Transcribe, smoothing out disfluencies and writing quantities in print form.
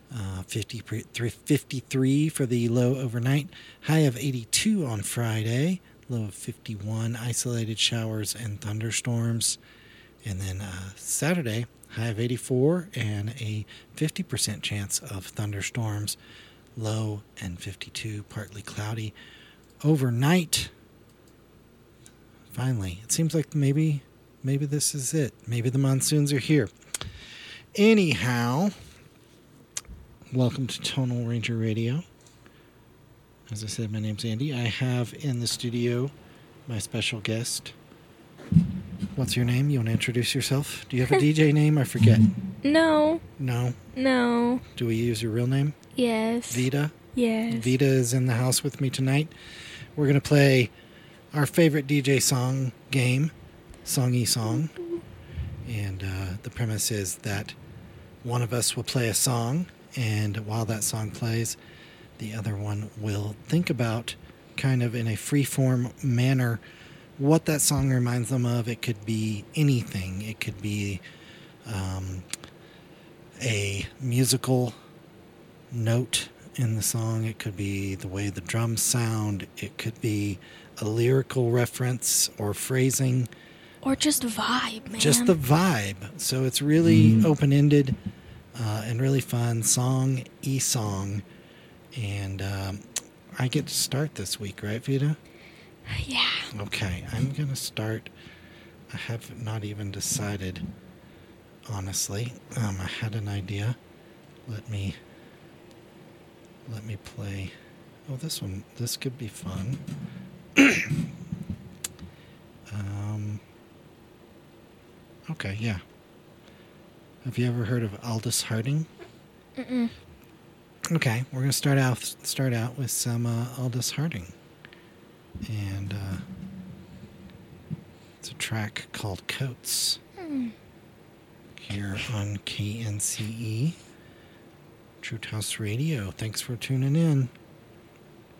53 for the low overnight. High of 82 on Friday. Low of 51. Isolated showers and thunderstorms. And then Saturday, high of 84 and a 50% chance of thunderstorms. Low and 52, partly cloudy. Overnight, finally, it seems like maybe this is it. Maybe the monsoons are here. Anyhow, welcome to Tonal Ranger Radio. As I said, my name's Andy. I have in the studio my special guest. What's your name? You want to introduce yourself? Do you have a DJ name? I forget. No. No? No. Do we use your real name? Yes. Vita? Yes. Vita is in the house with me tonight. We're going to play our favorite DJ song game, Songy Song. And the premise is that one of us will play a song, and while that song plays, the other one will think about, kind of in a free-form manner, what that song reminds them of. It could be anything. It could be a musical note in the song. It could be the way the drums sound. It could be a lyrical reference or phrasing. Or just vibe, man. Just the vibe. So it's really open-ended and really fun. Song. And I get to start this week, right, Vita? Yeah. Okay, I'm going to start. I have not even decided, honestly. I had an idea. Let me play. Oh, this could be fun. Okay, yeah. Have you ever heard of Aldous Harding? Mm-mm. Okay, we're going to start out with some Aldous Harding. And it's a track called Coats. Here on KNCE, Truth House Radio. Thanks for tuning in.